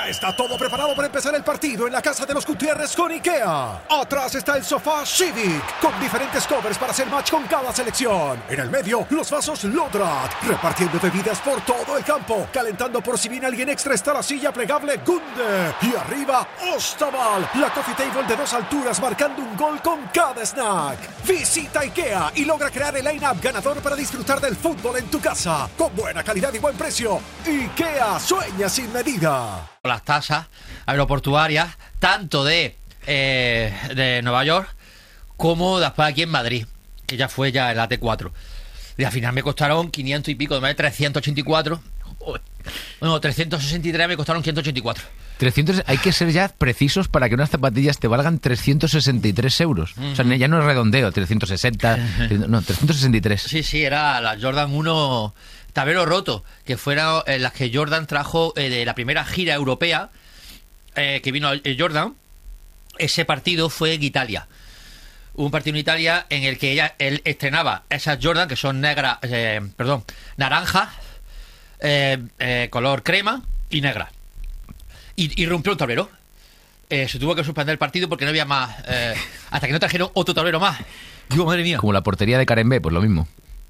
Ya está todo preparado para empezar el partido en la casa de los Gutiérrez con IKEA. Atrás está el sofá Civic, con diferentes covers para hacer match con cada selección. En el medio, los vasos Lodrat, repartiendo bebidas por todo el campo. Calentando por si viene alguien extra está la silla plegable Gunde. Y arriba, Ostaval, la coffee table de 2 alturas marcando un gol con cada snack. Visita IKEA y logra crear el line-up ganador para disfrutar del fútbol en tu casa. Con buena calidad y buen precio. IKEA sueña sin medida. Las tasas aeroportuarias, tanto de Nueva York como después aquí en Madrid, que ya fue ya el AT4. Y al final me costaron 500 y pico, de 384. Bueno, 363 me costaron 584. 300, hay que ser ya precisos para que unas zapatillas te valgan 363 euros. O sea, ya no es redondeo, 360, no, 363. Sí, era la Jordan 1 tablero roto, que fueron las que Jordan trajo de la primera gira europea que vino Jordan. Ese partido fue en Italia. Un partido en Italia en el que él estrenaba esas Jordan, que son negras, naranjas, color crema y negra. Y rompió un tablero. Se tuvo que suspender el partido porque no había más, hasta que no trajeron otro tablero más. Digo, madre mía. Como la portería de Karen B, pues lo mismo.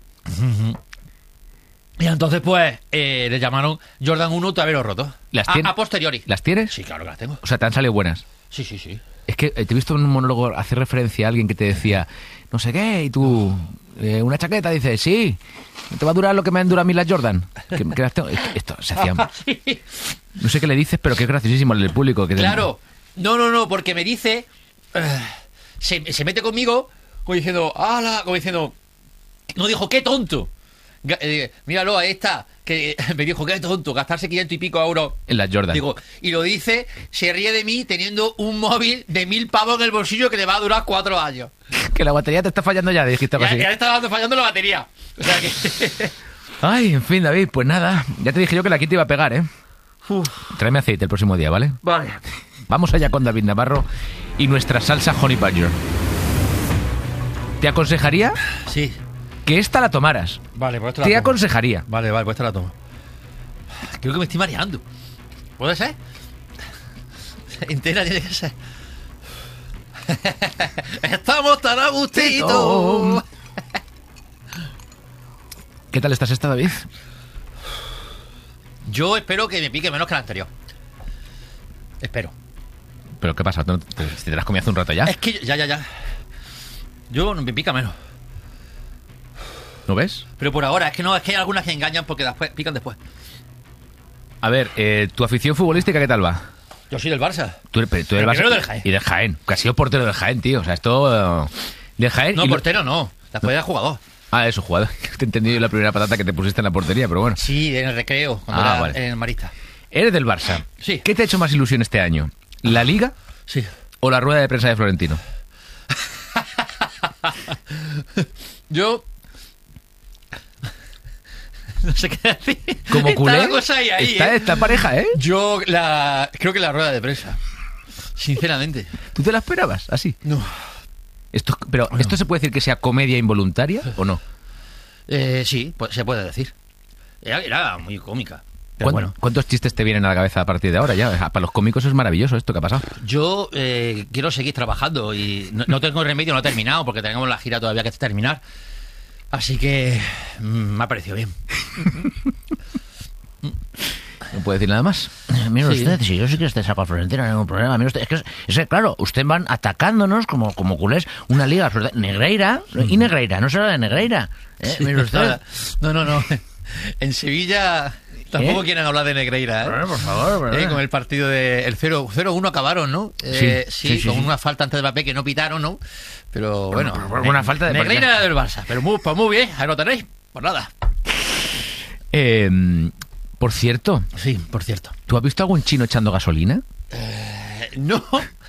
Y entonces pues le llamaron Jordan 1 tablero roto. A posteriori. ¿Las tienes? Sí, claro que las tengo. O sea, te han salido buenas. Sí. Es que te he visto en un monólogo hacer referencia a alguien que te decía no sé qué, y tú una chaqueta, dices, sí, te va a durar lo que me han durado a mí las Jordan. Que las tengo. Esto se hacía. Sí. No sé qué le dices, pero que es graciosísimo el público. Que claro. No, porque me dice, se mete conmigo como diciendo, ¡hala! Como diciendo, no dijo, ¡qué tonto! Míralo, ahí está, que me dijo, qué tonto, gastarse 500 y pico euros en las Jordan. Digo, y lo dice, se ríe de mí teniendo un móvil de 1.000 pavos en el bolsillo que le va a durar 4 años. Que la batería te está fallando ya, dijiste algo así. Ya está fallando la batería. O sea que... Ay, en fin, David, pues nada, ya te dije yo que la quita iba a pegar, ¿eh? Tráeme aceite el próximo día, ¿vale? Vale. Vamos allá con David Navarro y nuestra salsa Honey Badger. ¿Te aconsejaría? Sí. Que esta la tomaras. Vale, pues te aconsejaría. Vale, pues esta la tomo. Creo que me estoy mareando. ¿Puede ser? Entera tiene que ser. Estamos tan a gustito. ¿Qué tal estás esta, David? Yo espero que me pique menos que la anterior. Espero. ¿Pero qué pasa? ¿Te las comí hace un rato ya? Es que ya. Yo me pica menos. ¿No ves? Pero por ahora, es que hay algunas que engañan porque después pican después. A ver, ¿tu afición futbolística qué tal va? Yo soy del Barça. Tú eres del Barça del Jaén. Y del Jaén, que has sido portero del Jaén, tío. O sea, esto... del Jaén. No, portero no. Después era jugador. Ah, eso, jugador. Te he entendido la primera patata que te pusiste en la portería, pero bueno. Sí, en el recreo, cuando era vale. en el Marista. ¿Eres del Barça? Sí. ¿Qué te ha hecho más ilusión este año? ¿La Liga? Sí. ¿O la rueda de prensa de Florentino? Yo... no sé qué decir. Como culé, está la cosa ahí, esta pareja, ¿eh? Yo creo que la rueda de prensa. Sinceramente. ¿Tú te la esperabas así? No. ¿Esto se puede decir que sea comedia involuntaria o no? Sí, se puede decir. Era muy cómica. Pero bueno. ¿Cuántos chistes te vienen a la cabeza a partir de ahora ya? Para los cómicos es maravilloso esto que ha pasado. Yo quiero seguir trabajando y no tengo remedio, no he terminado porque tenemos la gira todavía que terminar. Así que me ha parecido bien. ¿No puede decir nada más? Mire usted, si yo sí que saco a Florentino, no hay ningún problema. Mire usted, es que claro, ustedes van atacándonos como culés una liga. Negreira y Negreira, no será de Negreira. Sí, mire usted. No. En Sevilla tampoco quieren hablar de Negreira, ¿eh? Bueno, por favor. Con el partido del 0-1 acabaron, ¿no? Sí, con una falta antes de Mbappé que no pitaron, ¿no? Pero bueno, una falta de Negreira del Barça, pero muy bien, ahí lo tenéis, por nada. Por cierto. Sí, por cierto. ¿Tú has visto algún chino echando gasolina? No.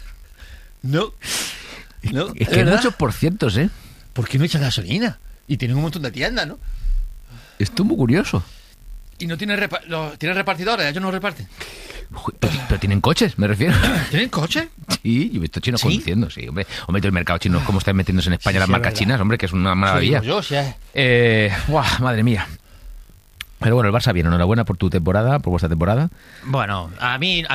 Es que hay muchos porcientos, ¿eh? ¿Por qué no echan gasolina? Y tienen un montón de tiendas, ¿no? Esto es muy curioso. ¿Y no tienen repartidores? ¿Ellos no reparten? Pero tienen coches, me refiero. ¿Tienen coches? Sí, yo he visto chinos conduciendo, sí. Hombre, el mercado chino, cómo están metiéndose en España las marcas chinas, hombre, que es una maravilla. Madre mía. Pero bueno, el Barça bien, enhorabuena por tu temporada, por vuestra temporada. Bueno, a mí